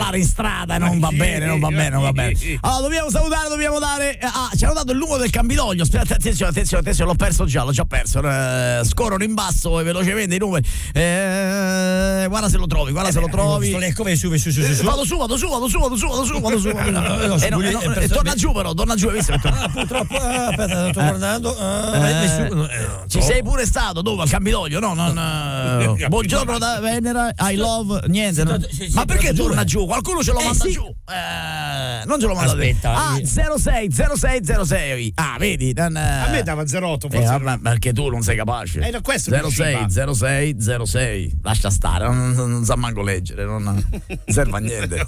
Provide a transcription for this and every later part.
ballare in strada, non va bene. Allora, dobbiamo salutare, dobbiamo dare. Ci hanno dato il numero del Campidoglio. Aspetta, attenzione, l'ho già perso. Scorrono in basso velocemente i numeri. Guarda se lo trovi. Come su. Vado su. Torna giù, hai visto? Purtroppo, aspetta, sto guardando. Ci sei pure stato dove? Al Campidoglio? No. Buongiorno da Venera, I love, niente. Ma perché torna giù? Qualcuno ce lo manda giù? Non ce lo manda. Aspetta. 06. Vedi? A me dava 08, forse. Perché tu non sei capace. Questo 06. Lascia stare, non sa manco leggere, non serve a niente.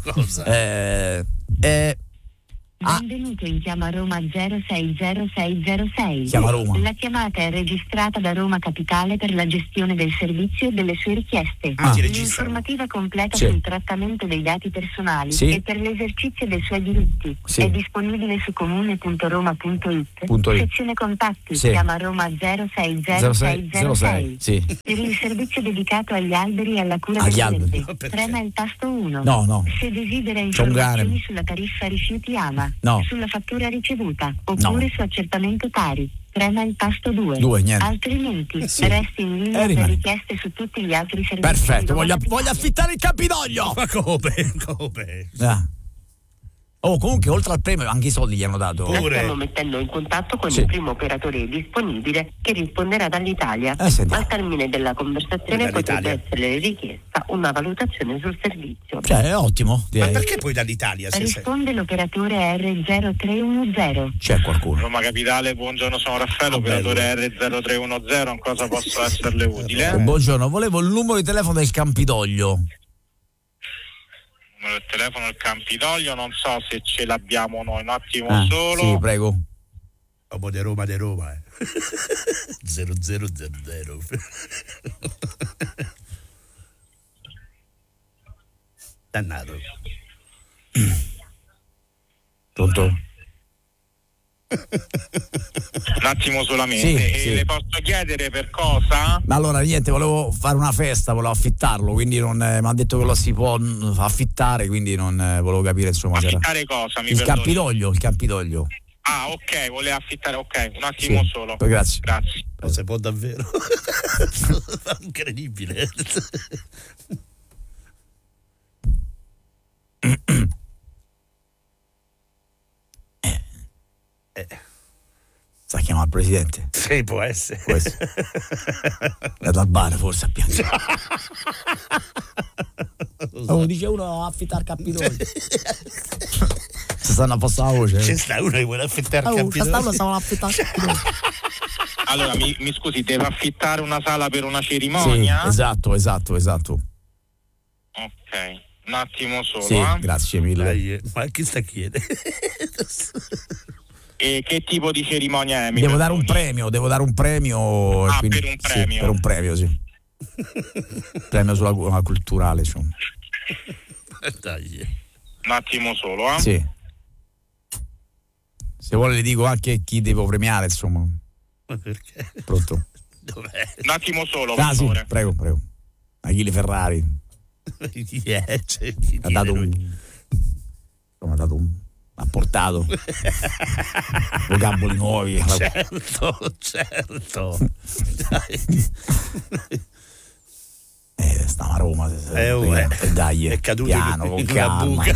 Benvenuto in Chiama Roma 060606. Chiama Roma. La chiamata è registrata da Roma Capitale per la gestione del servizio e delle sue richieste. L'informativa completa sul trattamento dei dati personali e per l'esercizio dei suoi diritti è disponibile su comune.roma.it. Sezione contatti. Chiama Roma 060606. Per il servizio dedicato agli alberi e alla cura del verde, prema il tasto 1. No. Se desidera informazioni sulla tariffa rifiuti AMA, sulla fattura ricevuta oppure su accertamento Tari, prema il tasto 2. Altrimenti resti in linea per richieste su tutti gli altri servizi. Perfetto, voglio affittare il Campidoglio. Ma come? Comunque, oltre al premio, anche i soldi gli hanno dato. La stiamo mettendo in contatto con il primo operatore disponibile che risponderà dall'Italia. Al termine della conversazione potrebbe essere richiesta una valutazione sul servizio. È ottimo. Ma perché poi dall'Italia? Risponde l'operatore R0310. C'è qualcuno? Roma Capitale, buongiorno, sono Raffaello, operatore R0310. In cosa posso esserle utile? Buongiorno, volevo il numero di telefono del Campidoglio. Il telefono del Campidoglio, non so se ce l'abbiamo noi, un attimo solo. Sì, prego. Uomo di Roma 0000. Dannato. Pronto? Un attimo solamente. Sì. Le posso chiedere per cosa? Allora, niente, volevo fare una festa, volevo affittarlo, quindi mi ha detto che lo si può affittare, quindi non volevo capire, insomma. Affittare cosa? Il Campidoglio. Ah, ok, voleva affittare, ok, un attimo solo. Grazie. Non si può davvero. Incredibile. Sa chiamare il presidente? Sì, può essere. È dal bar, forse a piangere. Dice uno affittare il Campidoglio. Si stanno a passare la voce. C'è sta uno che vuole affittare il Campidoglio. Quest'anno stavano affittando il Campidoglio. Allora, mi scusi, deve affittare una sala per una cerimonia? Sì, esatto. Ok, un attimo solo. Sì, grazie mille. Dai, ma chi sta chiedendo? E che tipo di cerimonia è? Devo dare un premio. Quindi, per un premio? Sì, per un premio, sì. Premio sulla culturale, insomma. Dai. Un attimo solo, Sì. Se vuole le dico anche chi devo premiare, insomma. Ma perché? Pronto? Dov'è? Un attimo solo, Ah, sì, per prego. Achille Ferrari. Ha dato un... ha portato vocaboli nuovi. Certo. Stiamo a Roma. Dai, è caduto piano, con calma.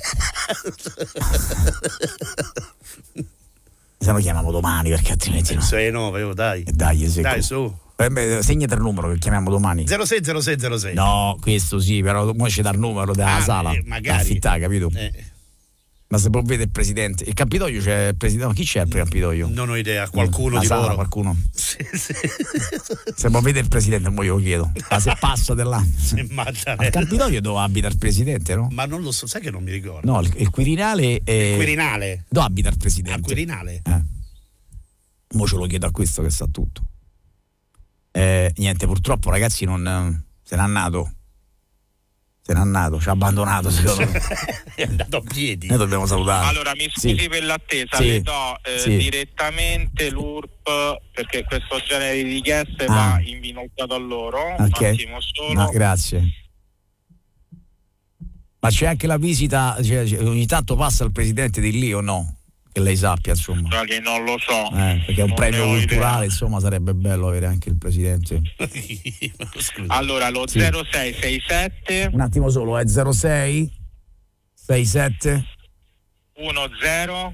Se no chiamiamo domani, perché altrimenti no. 6-9, dai. Dai, su. Segnate il numero che chiamiamo domani. 060606. No, questo sì, però mo ci dà il numero della sala da affittare, capito? Ma se può vedere il presidente. Il Campidoglio c'è il presidente. No, chi c'è il Campidoglio? Non ho idea, qualcuno la di sala, loro. Qualcuno. Sì. Se può vedere il presidente, mo io lo chiedo. Ma se passa dell'anno. Al Campidoglio dove abita il presidente, no? Ma non lo so, sai che non mi ricordo. No, il Quirinale è... Il Quirinale? Dove abita il presidente? Al Quirinale? Mo ce lo chiedo a questo che sa tutto. Niente, purtroppo ragazzi non se n'è andato. Ci ha abbandonato, secondo me. È andato a piedi. Noi dobbiamo salutare. Allora, mi scusi per l'attesa, le do direttamente l'URP, perché questo genere di richieste va invinolato a loro. Okay. Un attimo solo. No, grazie. Ma c'è anche la visita, ogni tanto passa il presidente di lì o no? Che lei sappia, insomma. Che non lo so. Perché è un premio culturale, insomma, sarebbe bello avere anche il presidente. Allora, lo 0667. Un attimo solo, è 06 67 10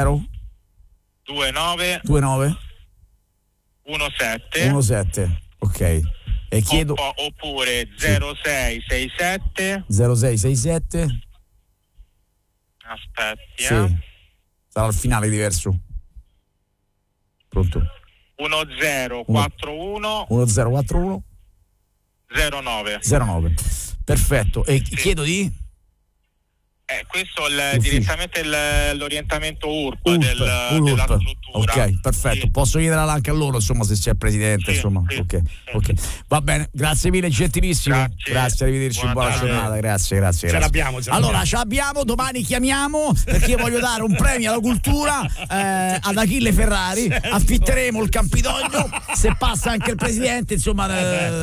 29 17. Ok. E chiedo oppure 0667 aspetti, sì. Sarà al finale diverso. Pronto? 1041 09. Perfetto. E chiedo di questo direttamente l'orientamento URP della struttura. Ok, perfetto. Sì. Posso chiedere anche a loro, insomma, se c'è il presidente, sì, insomma. Sì, ok. Va bene, grazie mille, gentilissimo. Grazie, arrivederci, buona giornata. Grazie. Ce l'abbiamo. Allora, ce l'abbiamo, domani chiamiamo perché io voglio dare un premio alla cultura ad Achille Ferrari. Affitteremo il Campidoglio, se passa anche il presidente, insomma.